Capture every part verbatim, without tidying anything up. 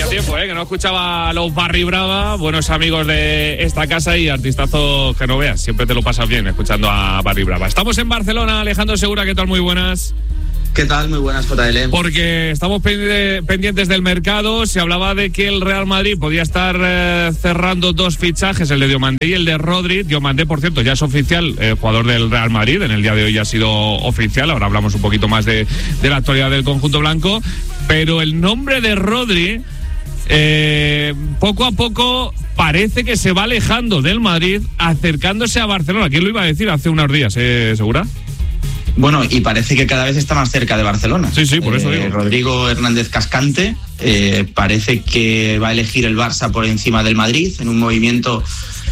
tiempo, ¿eh? Que no escuchaba a los Barry Brava, buenos amigos de esta casa y artistazos que no veas. Siempre te lo pasas bien escuchando a Barry Brava. Estamos en Barcelona, Alejandro Segura, ¿qué tal? Muy buenas. ¿Qué tal? Muy buenas, J L. Porque estamos pendientes del mercado. Se hablaba de que el Real Madrid podía estar eh, cerrando dos fichajes, el de Diomandé y el de Rodri. Diomandé, por cierto, ya es oficial, eh, jugador del Real Madrid. En el día de hoy ya ha sido oficial. Ahora hablamos un poquito más de, de la actualidad del conjunto blanco. Pero el nombre de Rodri, eh, poco a poco parece que se va alejando del Madrid, acercándose a Barcelona. ¿Quién lo iba a decir hace unos días, eh, Segura? Bueno, y parece que cada vez está más cerca de Barcelona. Sí, sí, por eso eh, digo. Rodrigo Hernández Cascante eh, parece que va a elegir el Barça por encima del Madrid en un movimiento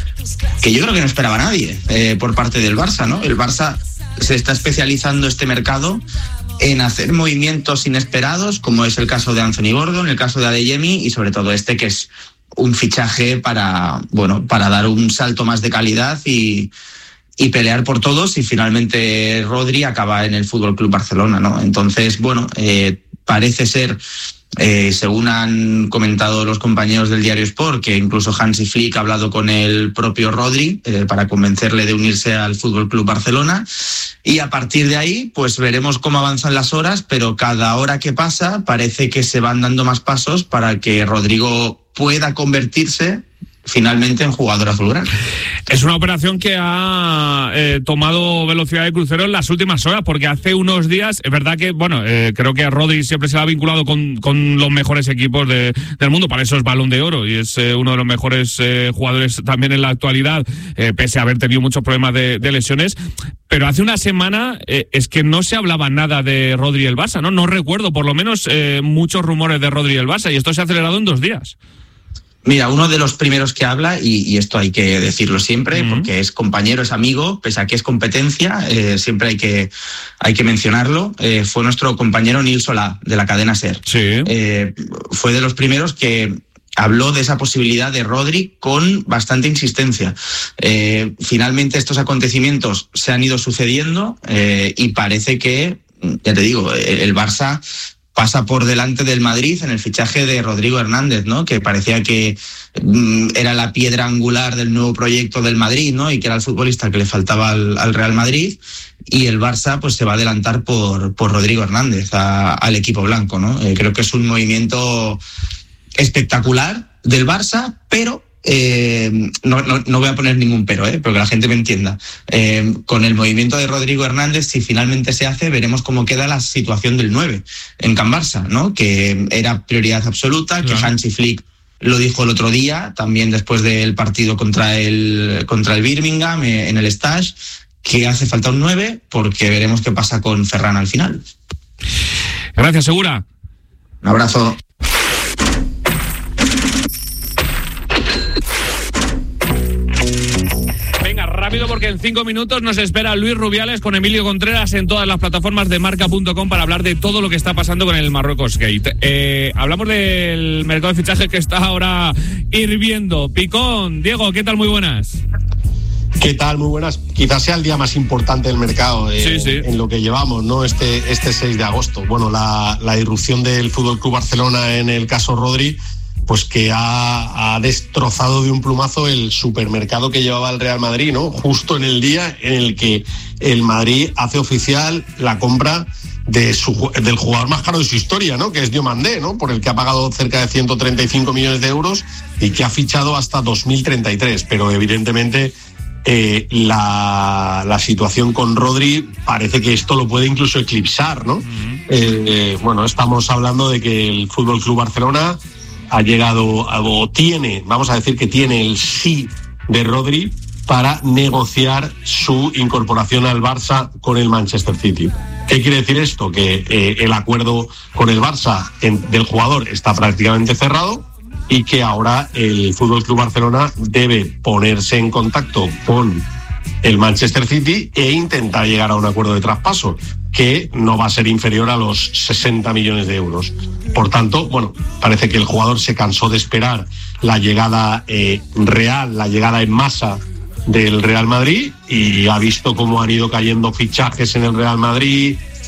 que yo creo que no esperaba nadie eh, por parte del Barça, ¿no? El Barça se está especializando este mercado en hacer movimientos inesperados, como es el caso de Anthony Gordon, el caso de Adeyemi y sobre todo este que es un fichaje para, bueno, para dar un salto más de calidad y y pelear por todos, y finalmente Rodri acaba en el F C Barcelona, ¿no? Entonces, bueno, eh, parece ser, eh, según han comentado los compañeros del diario Sport, que incluso Hansi Flick ha hablado con el propio Rodri eh, para convencerle de unirse al F C Barcelona, y a partir de ahí, pues veremos cómo avanzan las horas, pero cada hora que pasa parece que se van dando más pasos para que Rodrigo pueda convertirse finalmente en jugador azulgrana. Es una operación que ha eh, tomado velocidad de crucero en las últimas horas, porque hace unos días, es verdad que, bueno, eh, creo que Rodri siempre se la ha vinculado con, con los mejores equipos de, del mundo, para eso es Balón de Oro y es eh, uno de los mejores eh, jugadores también en la actualidad, eh, pese a haber tenido muchos problemas de, de lesiones. Pero hace una semana eh, es que no se hablaba nada de Rodri y el Barça, ¿no? No recuerdo, por lo menos, eh, muchos rumores de Rodri y el Barça, y esto se ha acelerado en dos días. Mira, uno de los primeros que habla, y, y esto hay que decirlo siempre, uh-huh. porque es compañero, es amigo, pese a que es competencia, eh, siempre hay que, hay que mencionarlo, eh, fue nuestro compañero Nil Solá, de la cadena SER. Sí. Eh, fue de los primeros que habló de esa posibilidad de Rodri con bastante insistencia. Eh, finalmente estos acontecimientos se han ido sucediendo eh, y parece que, ya te digo, el, el Barça pasa por delante del Madrid en el fichaje de Rodrigo Hernández, ¿no? Que parecía que mm, era la piedra angular del nuevo proyecto del Madrid, ¿no? Y que era el futbolista que le faltaba al, al Real Madrid, y el Barça pues se va a adelantar por, por Rodrigo Hernández a, al equipo blanco, ¿no? Eh, creo que es un movimiento espectacular del Barça, pero Eh, no, no, no voy a poner ningún pero, eh, pero que la gente me entienda. Eh, con el movimiento de Rodrigo Hernández, si finalmente se hace, veremos cómo queda la situación del nueve en Can Barça, ¿no? Que era prioridad absoluta, claro. Que Hansi Flick lo dijo el otro día, también después del partido contra el, contra el Birmingham eh, en el Stage, que hace falta un nueve, porque veremos qué pasa con Ferran al final. Gracias, Segura. Un abrazo. Rápido, porque en cinco minutos nos espera Luis Rubiales con Emilio Contreras en todas las plataformas de marca punto com para hablar de todo lo que está pasando con el Marruecos Gate. Eh, hablamos del mercado de fichajes que está ahora hirviendo. Picón, Diego, ¿qué tal? Muy buenas. ¿Qué tal? Muy buenas. Quizás sea el día más importante del mercado eh, sí, sí. en lo que llevamos, ¿no? Este, este seis de agosto. Bueno, la, la irrupción del F C Barcelona en el caso Rodri, pues que ha, ha destrozado de un plumazo el supermercado que llevaba el Real Madrid, ¿no? Justo en el día en el que el Madrid hace oficial la compra de su, del jugador más caro de su historia, ¿no? Que es Diomandé, ¿no? Por el que ha pagado cerca de ciento treinta y cinco millones de euros y que ha fichado hasta dos mil treinta y tres. Pero evidentemente eh, la, la situación con Rodri parece que esto lo puede incluso eclipsar, ¿no? Uh-huh. Eh, bueno, estamos hablando de que el F C Barcelona ha llegado, o tiene, vamos a decir que tiene el sí de Rodri para negociar su incorporación al Barça con el Manchester City. ¿Qué quiere decir esto? Que eh, el acuerdo con el Barça en, del jugador está prácticamente cerrado y que ahora el F C Barcelona debe ponerse en contacto con el Manchester City e intentar llegar a un acuerdo de traspaso que no va a ser inferior a los sesenta millones de euros. Por tanto, bueno, parece que el jugador se cansó de esperar la llegada eh, real, la llegada en masa del Real Madrid, y ha visto cómo han ido cayendo fichajes en el Real Madrid,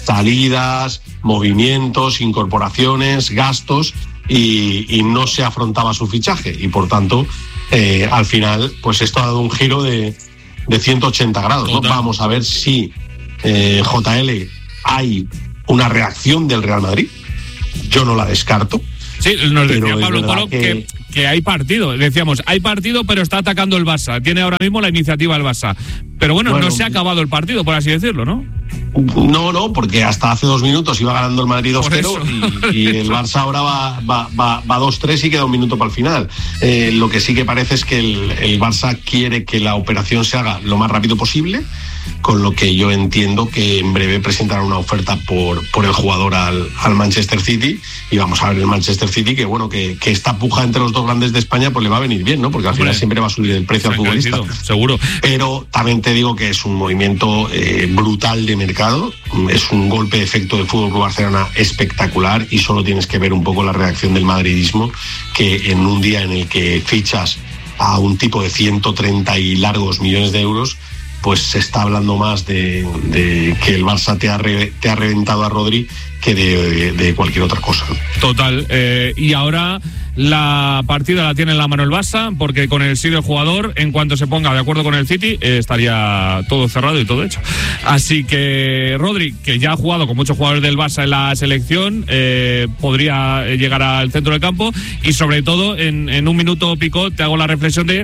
salidas, movimientos, incorporaciones, gastos, y, y no se afrontaba su fichaje. Y por tanto, eh, al final, pues esto ha dado un giro de, de ciento ochenta grados, ¿no? Vamos a ver si eh, J L hay una reacción del Real Madrid. Yo no la descarto. Sí, nos decía Pablo Polo que... que, que hay partido. Decíamos, hay partido, pero está atacando el Barça. Tiene ahora mismo la iniciativa el Barça. Pero bueno, bueno, no se ha acabado el partido, por así decirlo, ¿no? No, no, porque hasta hace dos minutos iba ganando el Madrid dos cero y, y el Barça ahora va, va, va, va dos tres y queda un minuto para el final. Eh, lo que sí que parece es que el, el Barça quiere que la operación se haga lo más rápido posible, con lo que yo entiendo que en breve presentarán una oferta por, por el jugador al, al Manchester City, y vamos a ver el Manchester City, que bueno, que, que esta puja entre los dos grandes de España pues le va a venir bien, ¿no? Porque al final Hombre, siempre va a subir el precio al futbolista. Seguro. Pero también te digo que es un movimiento eh, brutal de mercado, es un golpe de efecto del F C Barcelona espectacular, y solo tienes que ver un poco la reacción del madridismo, que en un día en el que fichas a un tipo de ciento treinta y largos millones de euros, pues se está hablando más de, de que el Barça te ha, re, te ha reventado a Rodri que de, de, de cualquier otra cosa. Total. Eh, y ahora la partida la tiene en la mano el Barça, porque con el sí del jugador, en cuanto se ponga de acuerdo con el City, eh, estaría todo cerrado y todo hecho. Así que Rodri, que ya ha jugado con muchos jugadores del Barça en la selección, eh, podría llegar al centro del campo, y sobre todo en, en un minuto pico te hago la reflexión de...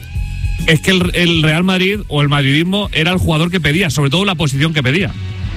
Es que el, el Real Madrid o el madridismo era el jugador que pedía, sobre todo la posición que pedía.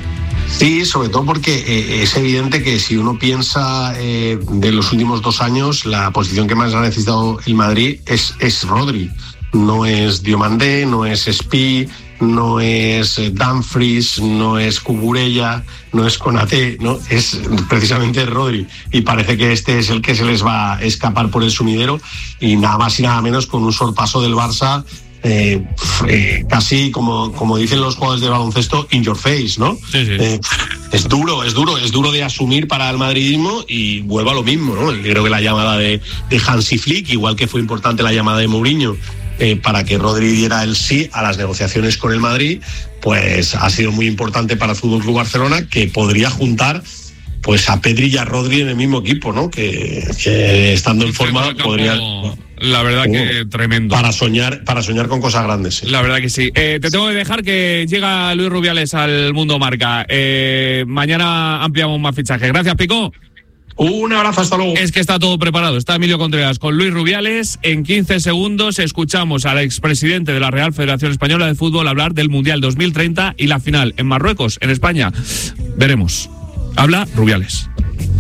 Sí, sobre todo porque eh, es evidente que si uno piensa eh, de los últimos dos años, la posición que más ha necesitado el Madrid es, es Rodri. No es Diomandé, no es Spi, no es Dumfries, no es Cucurella, no es Konaté, no, es precisamente Rodri. Y parece que este es el que se les va a escapar por el sumidero, y nada más y nada menos con un sorpaso del Barça, eh, eh, casi como, como dicen los jugadores de baloncesto, in your face, ¿no? Sí, sí. Eh, es duro, es duro, es duro de asumir para el madridismo, y vuelvo a lo mismo, ¿no? Creo que la llamada de, de Hansi Flick, igual que fue importante la llamada de Mourinho, Eh, para que Rodri diera el sí a las negociaciones con el Madrid, pues ha sido muy importante para el F C Barcelona, que podría juntar pues a Pedri y a Rodri en el mismo equipo, ¿no? Que, que estando en forma podría... La verdad uh, que tremendo. Para soñar, para soñar con cosas grandes. Sí. La verdad que sí. Eh, te tengo que dejar, que llega Luis Rubiales al Mundo Marca. Eh, mañana ampliamos más fichajes. Gracias, Pico. Un abrazo, hasta luego. Es que está todo preparado. Está Emilio Contreras con Luis Rubiales. En quince segundos escuchamos al expresidente de la Real Federación Española de Fútbol hablar del Mundial dos mil treinta y la final en Marruecos, en España. Veremos. Habla Rubiales.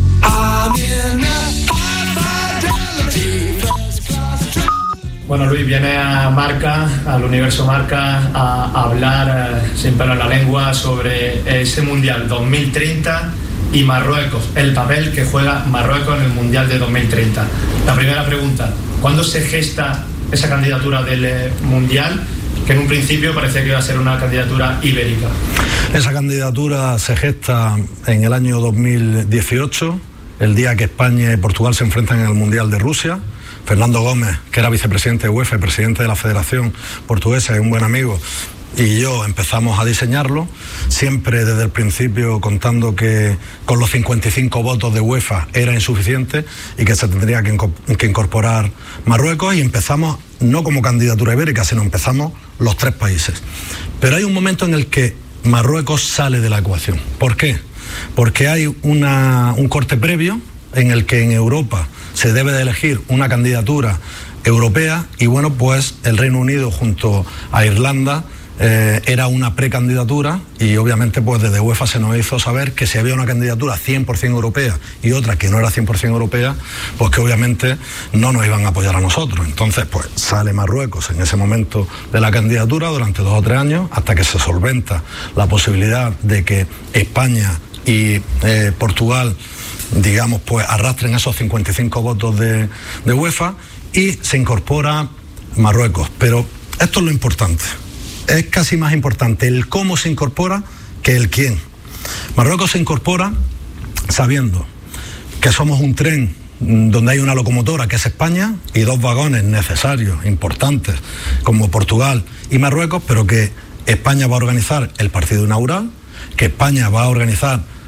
Bueno, Luis, viene a Marca, al Universo Marca, a hablar eh, sin pelo en la lengua sobre ese Mundial dos mil treinta y Marruecos, el papel que juega Marruecos en el Mundial de dos mil treinta. La primera pregunta, ¿cuándo se gesta esa candidatura del eh, Mundial, que en un principio parecía que iba a ser una candidatura ibérica? Esa candidatura se gesta en el año dos mil dieciocho, el día que España y Portugal se enfrentan en el Mundial de Rusia. Fernando Gómez, que era vicepresidente de UEFA, presidente de la Federación Portuguesa y un buen amigo, y yo empezamos a diseñarlo, siempre desde el principio contando que con los cincuenta y cinco votos de UEFA era insuficiente y que se tendría que incorporar Marruecos, y empezamos no como candidatura ibérica, sino empezamos los tres países. Pero hay un momento en el que Marruecos sale de la ecuación. ¿Por qué? Porque hay una, un corte previo en el que en Europa se debe de elegir una candidatura europea, y bueno, pues el Reino Unido junto a Irlanda Eh, era una precandidatura, y obviamente pues desde UEFA se nos hizo saber que si había una candidatura cien por ciento europea y otra que no era cien por ciento europea, pues que obviamente no nos iban a apoyar a nosotros. Entonces pues sale Marruecos en ese momento de la candidatura durante dos o tres años, hasta que se solventa la posibilidad de que España y eh, Portugal, digamos, pues arrastren esos cincuenta y cinco votos de, de UEFA, y se incorpora Marruecos. Pero esto es lo importante. Es casi más importante el cómo se incorpora que el quién. Marruecos se incorpora sabiendo que somos un tren donde hay una locomotora, que es España, y dos vagones necesarios, importantes, como Portugal y Marruecos, pero que España va a organizar el partido inaugural, que España va a organizar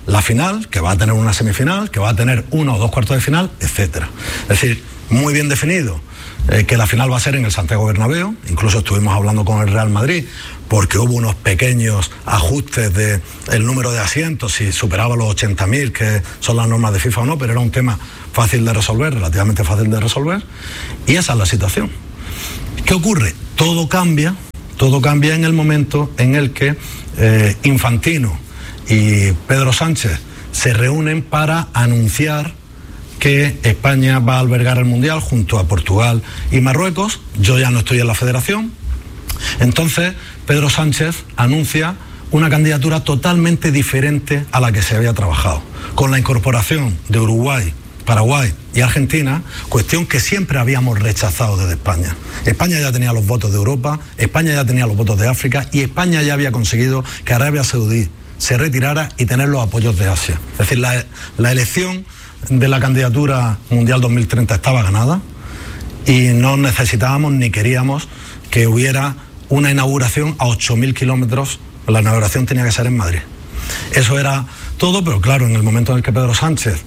la final, que va a tener una semifinal, que va a tener uno o dos cuartos de final, etcétera. Es decir, muy bien definido eh, que la final va a ser en el Santiago Bernabéu. Incluso estuvimos hablando con el Real Madrid porque hubo unos pequeños ajustes de el número de asientos, si superaba los ochenta mil, que son las normas de FIFA o no, pero era un tema fácil de resolver, relativamente fácil de resolver, y esa es la situación. ¿Qué ocurre? Todo cambia, todo cambia en el momento en el que eh, Infantino y Pedro Sánchez se reúnen para anunciar que España va a albergar el Mundial junto a Portugal y Marruecos. Yo ya no estoy en la federación. Entonces, Pedro Sánchez anuncia una candidatura totalmente diferente a la que se había trabajado, con la incorporación de Uruguay, Paraguay y Argentina, cuestión que siempre habíamos rechazado desde España. España ya tenía los votos de Europa, España ya tenía los votos de África y España ya había conseguido que Arabia Saudí se retirara y tener los apoyos de Asia. Es decir, la, la elección de la candidatura mundial dos mil treinta estaba ganada y no necesitábamos ni queríamos que hubiera una inauguración a ocho mil kilómetros. La inauguración tenía que ser en Madrid. Eso era todo, pero claro, en el momento en el que Pedro Sánchez,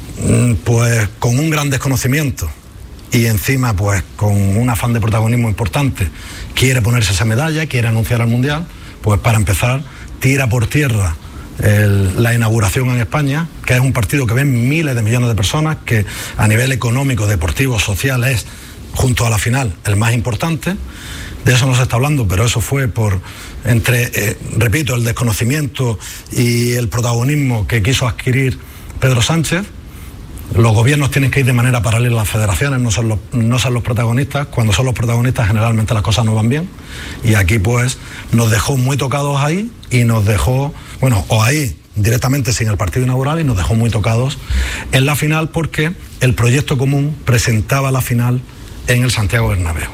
pues con un gran desconocimiento y encima pues con un afán de protagonismo importante, quiere ponerse esa medalla, quiere anunciar al Mundial, pues para empezar tira por tierra el, la inauguración en España, que es un partido que ven miles de millones de personas, que a nivel económico, deportivo, social es, junto a la final, el más importante. De eso no se está hablando, pero eso fue por, entre, eh, repito, el desconocimiento y el protagonismo que quiso adquirir Pedro Sánchez. Los gobiernos tienen que ir de manera paralela a las federaciones, no son los, no son los protagonistas. Cuando son los protagonistas generalmente las cosas no van bien. Y aquí pues nos dejó muy tocados ahí y nos dejó, bueno, o ahí directamente sin el partido inaugural, y nos dejó muy tocados en la final porque el proyecto común presentaba la final en el Santiago Bernabéu.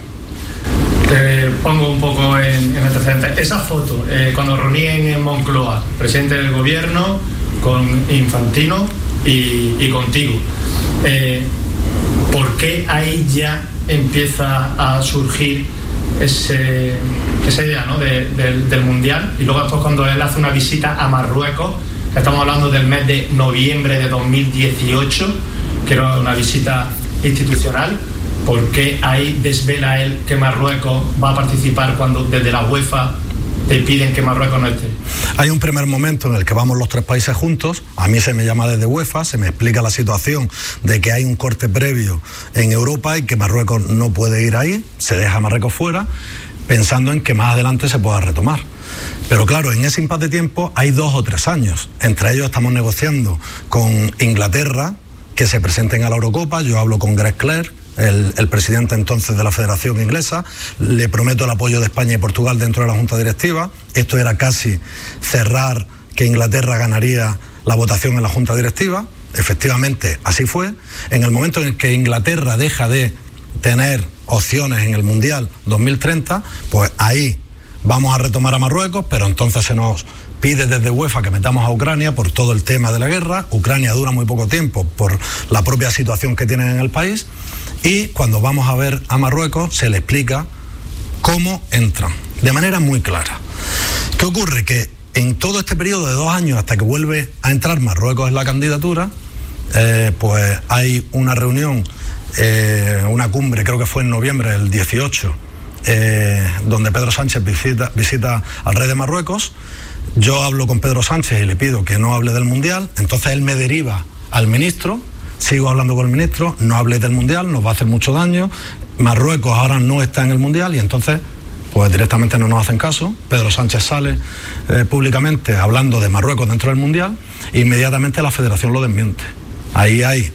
Te pongo un poco en, en antecedentes. Esa foto, eh, cuando reunían en Moncloa, presidente del gobierno, con Infantino y, y contigo, eh, ¿por qué ahí ya empieza a surgir ese, esa idea, ¿no? de, de, del Mundial? Y luego después cuando él hace una visita a Marruecos, estamos hablando del mes de noviembre de dos mil dieciocho, que era una visita institucional. ¿Por qué ahí desvela él que Marruecos va a participar cuando desde la UEFA te piden que Marruecos no esté? Hay un primer momento en el que vamos los tres países juntos. A mí se me llama desde UEFA, se me explica la situación de que hay un corte previo en Europa y que Marruecos no puede ir ahí, se deja Marruecos fuera, pensando en que más adelante se pueda retomar. Pero claro, en ese impasse de tiempo hay dos o tres años. Entre ellos estamos negociando con Inglaterra que se presenten a la Eurocopa. Yo hablo con Greg Clerk, El, el presidente entonces de la Federación Inglesa, le prometo el apoyo de España y Portugal dentro de la Junta Directiva. Esto era casi cerrar que Inglaterra ganaría la votación en la Junta Directiva. Efectivamente, así fue. En el momento en que Inglaterra deja de tener opciones en el Mundial dos mil treinta, pues ahí vamos a retomar a Marruecos, pero entonces se nos pide desde UEFA que metamos a Ucrania por todo el tema de la guerra. Ucrania dura muy poco tiempo por la propia situación que tienen en el país. Y cuando vamos a ver a Marruecos se le explica cómo entran, de manera muy clara. ¿Qué ocurre? Que en todo este periodo de dos años hasta que vuelve a entrar Marruecos en la candidatura, eh, pues hay una reunión, eh, una cumbre, creo que fue en noviembre del dieciocho, eh, donde Pedro Sánchez visita, visita al rey de Marruecos. Yo hablo con Pedro Sánchez y le pido que no hable del Mundial, entonces él me deriva al ministro. Sigo hablando con el ministro, no hable del Mundial, nos va a hacer mucho daño. Marruecos ahora no está en el Mundial y entonces pues directamente no nos hacen caso. Pedro Sánchez sale eh, públicamente hablando de Marruecos dentro del Mundial e inmediatamente la Federación lo desmiente. Ahí hay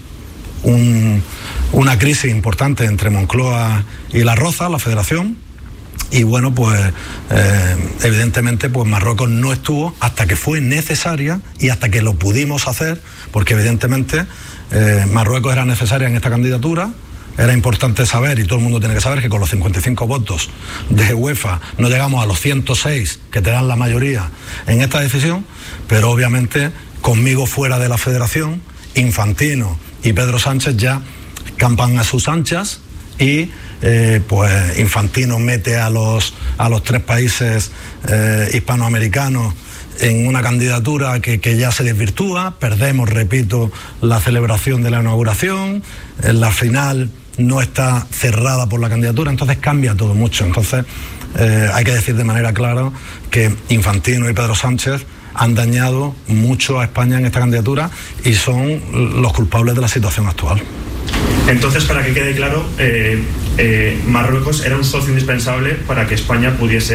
un, una crisis importante entre Moncloa y La Roza, la Federación, y bueno, pues eh, evidentemente pues Marruecos no estuvo hasta que fue necesaria y hasta que lo pudimos hacer, porque evidentemente Eh, Marruecos era necesaria en esta candidatura. Era importante saber, y todo el mundo tiene que saber, que con los cincuenta y cinco votos de UEFA no llegamos a los ciento seis que te dan la mayoría en esta decisión, pero obviamente conmigo fuera de la federación, Infantino y Pedro Sánchez ya campan a sus anchas y eh, pues Infantino mete a los, a los tres países eh, hispanoamericanos en una candidatura que, que ya se desvirtúa, perdemos, repito, la celebración de la inauguración, en la final no está cerrada por la candidatura, entonces cambia todo mucho. Entonces eh, hay que decir de manera clara que Infantino y Pedro Sánchez han dañado mucho a España en esta candidatura y son los culpables de la situación actual. Entonces, para que quede claro, eh, eh, Marruecos era un socio indispensable para que España pudiese